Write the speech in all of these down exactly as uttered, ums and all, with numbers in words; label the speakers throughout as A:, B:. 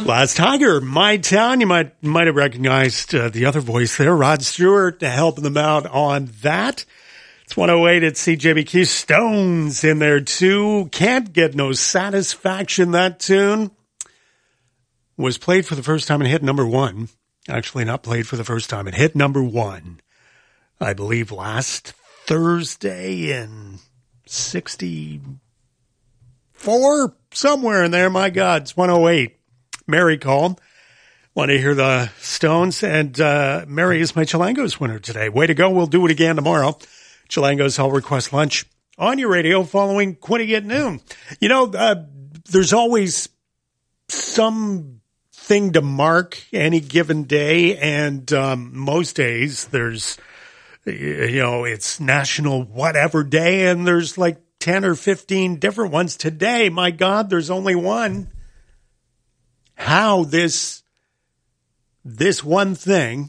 A: Last Tiger, My Town. You might might have recognized uh, the other voice there, Rod Stewart, helping them out on that. It's one oh eight at C J B Q. Stones in there too. Can't Get No Satisfaction. That tune was played for the first time and hit number one. Actually, not played for the first time. It hit number one, I believe, last Thursday in sixty-four, somewhere in there. My God, it's one oh eight. Mary called. Want to hear the Stones, and uh, Mary is my Chilangos winner today. Way to go. We'll do it again tomorrow. Chilangos, I'll request lunch on your radio following Quinty at noon. You know, uh, there's always something to mark any given day, and um, most days there's, you know, it's National Whatever Day, and there's like ten or fifteen different ones. Today, my God, there's only one. How this this one thing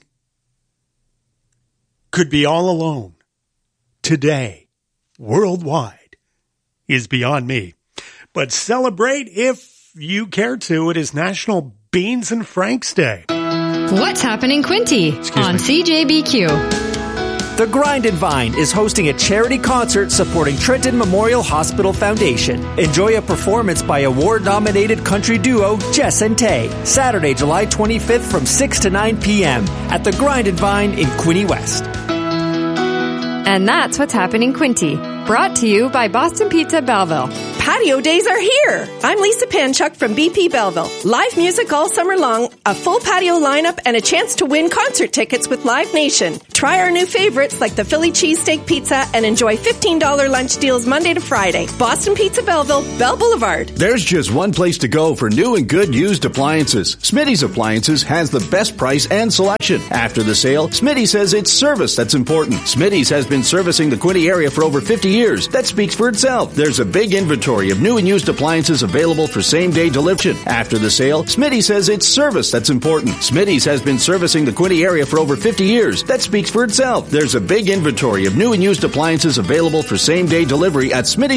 A: could be all alone today, worldwide, is beyond me. But celebrate if you care to. It is National Beans and Franks Day.
B: What's happening, Quinty?
A: Excuse
B: on
A: me.
B: C J B Q.
C: The Grind and Vine is hosting a charity concert supporting Trenton Memorial Hospital Foundation. Enjoy a performance by award-nominated country duo Jess and Tay, Saturday, July twenty-fifth from six to nine p.m. at the Grind and Vine in Quinny West.
B: And that's what's happening, Quinty. Brought to you by Boston Pizza Belleville.
D: Patio days are here. I'm Lisa Panchuk from B P Belleville. Live music all summer long, a full patio lineup, and a chance to win concert tickets with Live Nation. Try our new favorites like the Philly cheesesteak pizza and enjoy fifteen dollars lunch deals Monday to Friday. Boston Pizza Belleville, Bell Boulevard.
E: There's just one place to go for new and good used appliances. Smitty's Appliances has the best price and selection. After the sale, Smitty says it's service that's important. Smitty's has been servicing the Quinty area for over fifty years. That speaks for itself. There's a big inventory of new and used appliances available for same-day delivery. After the sale, Smitty says it's service that's important. Smitty's has been servicing the Quinty area for over fifty years. That speaks for itself. There's a big inventory of new and used appliances available for same-day delivery at Smitty.